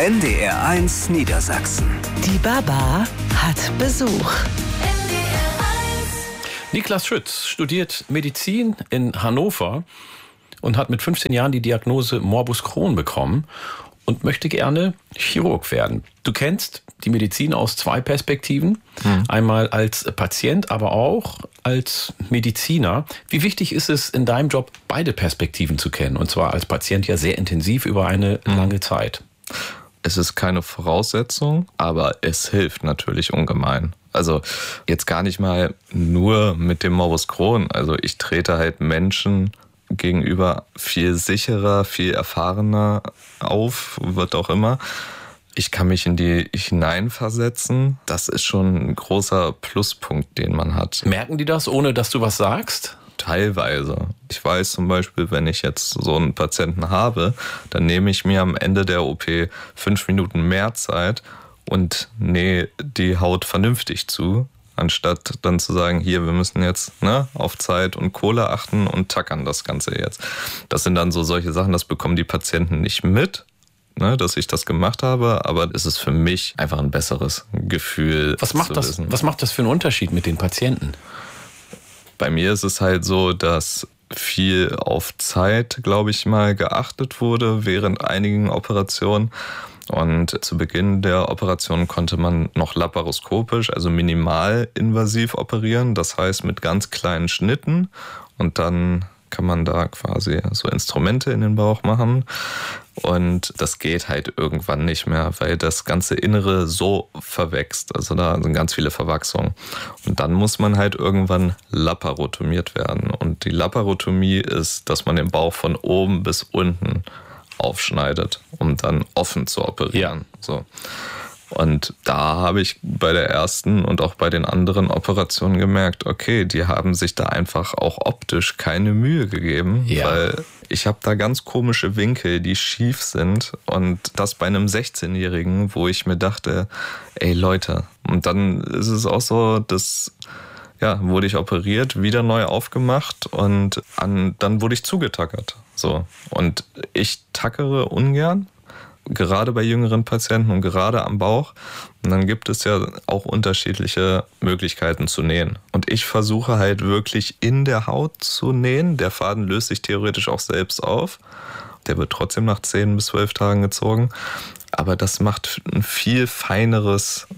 NDR1 Niedersachsen. Die Baba hat Besuch. Niklas Schütz studiert Medizin in Hannover und hat mit 15 Jahren die Diagnose Morbus Crohn bekommen und möchte gerne Chirurg werden. Du kennst die Medizin aus zwei Perspektiven. Einmal als Patient, aber auch als Mediziner. Wie wichtig ist es in deinem Job, beide Perspektiven zu kennen? Und zwar als Patient ja sehr intensiv über eine lange Zeit. Es ist keine Voraussetzung, aber es hilft natürlich ungemein. Also jetzt gar nicht mal nur mit dem Morbus Crohn. Also ich trete halt Menschen gegenüber viel sicherer, viel erfahrener auf, wird auch immer. Ich kann mich in die hineinversetzen. Das ist schon ein großer Pluspunkt, den man hat. Merken die das, ohne dass du was sagst? Teilweise. Ich weiß zum Beispiel, wenn ich jetzt so einen Patienten habe, dann nehme ich mir am Ende der OP 5 Minuten mehr Zeit und nähe die Haut vernünftig zu, anstatt dann zu sagen, hier, wir müssen jetzt auf Zeit und Kohle achten und tackern das Ganze jetzt. Das sind dann so solche Sachen, das bekommen die Patienten nicht mit, dass ich das gemacht habe, aber es ist für mich einfach ein besseres Gefühl. Was macht das für einen Unterschied mit den Patienten? Bei mir ist es halt so, dass viel auf Zeit, glaube ich mal, geachtet wurde während einigen Operationen. Und zu Beginn der Operation konnte man noch laparoskopisch, also minimalinvasiv operieren. Das heißt mit ganz kleinen Schnitten. Und dann kann man da quasi so Instrumente in den Bauch machen. Und das geht halt irgendwann nicht mehr, weil das ganze Innere so verwächst. Also da sind ganz viele Verwachsungen. Und dann muss man halt irgendwann laparotomiert werden. Und die Laparotomie ist, dass man den Bauch von oben bis unten aufschneidet, um dann offen zu operieren. Ja. So. Und da habe ich bei der ersten und auch bei den anderen Operationen gemerkt, okay, die haben sich da einfach auch optisch keine Mühe gegeben, weil ich habe da ganz komische Winkel, die schief sind und das bei einem 16-Jährigen, wo ich mir dachte, ey Leute, und dann ist es auch so, dass wurde ich operiert, wieder neu aufgemacht und dann wurde ich zugetackert. So. Und ich tackere ungern, gerade bei jüngeren Patienten und gerade am Bauch. Und dann gibt es ja auch unterschiedliche Möglichkeiten zu nähen. Und ich versuche halt wirklich in der Haut zu nähen. Der Faden löst sich theoretisch auch selbst auf. Der wird trotzdem nach 10 bis 12 Tagen gezogen. Aber das macht eine viel feinere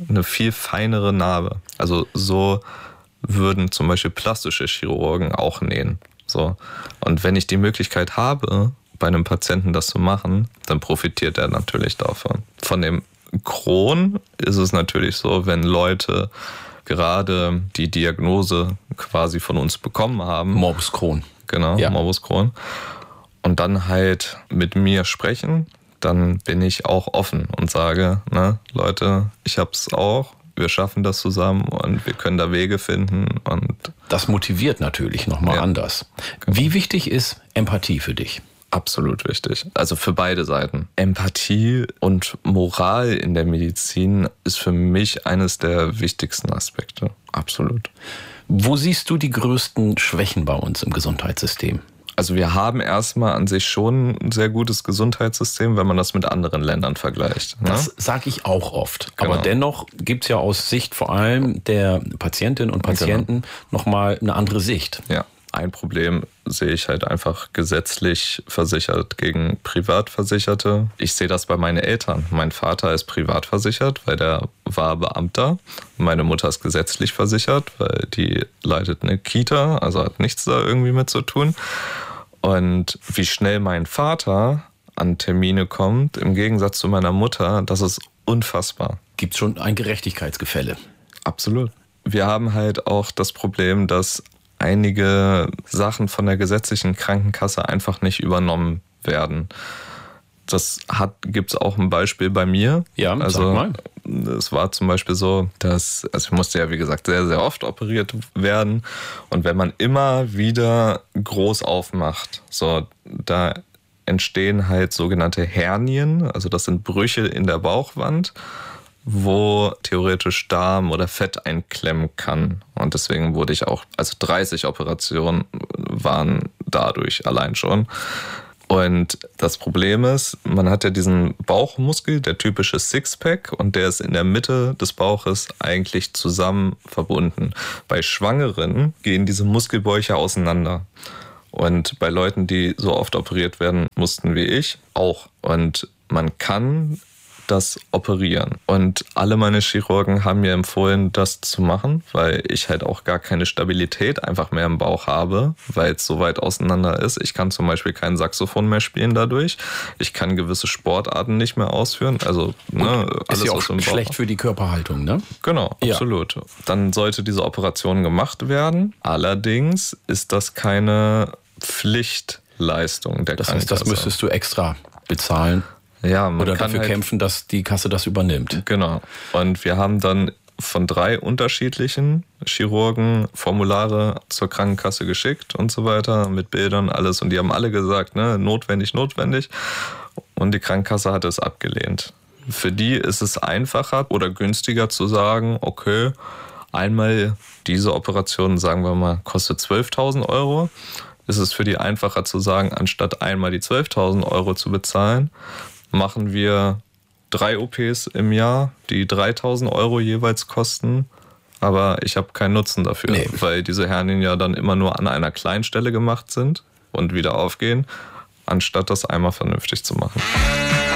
Narbe. Also so würden zum Beispiel plastische Chirurgen auch nähen. So. Und wenn ich die Möglichkeit habe, bei einem Patienten das zu machen, dann profitiert er natürlich davon. Von dem Crohn ist es natürlich so, wenn Leute gerade die Diagnose quasi von uns bekommen haben. Morbus Crohn. Genau, ja. Morbus Crohn. Und dann halt mit mir sprechen, dann bin ich auch offen und sage, Leute, ich hab's auch. Wir schaffen das zusammen und wir können da Wege finden. Und das motiviert natürlich nochmal anders. Genau. Wie wichtig ist Empathie für dich? Absolut wichtig. Also für beide Seiten. Empathie und Moral in der Medizin ist für mich eines der wichtigsten Aspekte. Absolut. Wo siehst du die größten Schwächen bei uns im Gesundheitssystem? Also wir haben erstmal an sich schon ein sehr gutes Gesundheitssystem, wenn man das mit anderen Ländern vergleicht. Das sage ich auch oft. Genau. Aber dennoch gibt es ja aus Sicht vor allem der Patientinnen und Patienten nochmal eine andere Sicht. Ja, ein Problem sehe ich halt einfach gesetzlich versichert gegen Privatversicherte. Ich sehe das bei meinen Eltern. Mein Vater ist privat versichert, weil der war Beamter. Meine Mutter ist gesetzlich versichert, weil die leitet eine Kita, also hat nichts da irgendwie mit zu tun. Und wie schnell mein Vater an Termine kommt, im Gegensatz zu meiner Mutter, das ist unfassbar. Gibt es schon ein Gerechtigkeitsgefälle? Absolut. Wir haben halt auch das Problem, dass einige Sachen von der gesetzlichen Krankenkasse einfach nicht übernommen werden. Das gibt's auch ein Beispiel bei mir. Ja, sag mal. Es war zum Beispiel so, dass, ich musste ja wie gesagt sehr, sehr oft operiert werden. Und wenn man immer wieder groß aufmacht, so, da entstehen halt sogenannte Hernien, also das sind Brüche in der Bauchwand, wo theoretisch Darm oder Fett einklemmen kann. Und deswegen wurde ich auch, also 30 Operationen waren dadurch allein schon. Und das Problem ist, man hat ja diesen Bauchmuskel, der typische Sixpack, und der ist in der Mitte des Bauches eigentlich zusammen verbunden. Bei Schwangeren gehen diese Muskelbäuche auseinander. Und bei Leuten, die so oft operiert werden mussten wie ich, auch. Und man kann das operieren. Und alle meine Chirurgen haben mir empfohlen, das zu machen, weil ich halt auch gar keine Stabilität einfach mehr im Bauch habe, weil es so weit auseinander ist. Ich kann zum Beispiel kein Saxophon mehr spielen dadurch. Ich kann gewisse Sportarten nicht mehr ausführen. Also alles ist ja auch aus dem Bauch. schlecht für die Körperhaltung, ne? Genau, absolut. Ja. Dann sollte diese Operation gemacht werden. Allerdings ist das keine Pflichtleistung der Krankenkasse. Das müsstest du extra bezahlen. Ja, man oder kann dafür kämpfen, dass die Kasse das übernimmt. Genau. Und wir haben dann von 3 unterschiedlichen Chirurgen Formulare zur Krankenkasse geschickt und so weiter, mit Bildern, alles. Und die haben alle gesagt, notwendig. Und die Krankenkasse hat es abgelehnt. Für die ist es einfacher oder günstiger zu sagen, okay, einmal diese Operation, sagen wir mal, kostet 12.000 Euro. Ist es für die einfacher zu sagen, anstatt einmal die 12.000 Euro zu bezahlen, machen wir 3 OPs im Jahr, die 3.000 Euro jeweils kosten. Aber ich habe keinen Nutzen dafür, weil diese Hernien ja dann immer nur an einer kleinen Stelle gemacht sind und wieder aufgehen, anstatt das einmal vernünftig zu machen.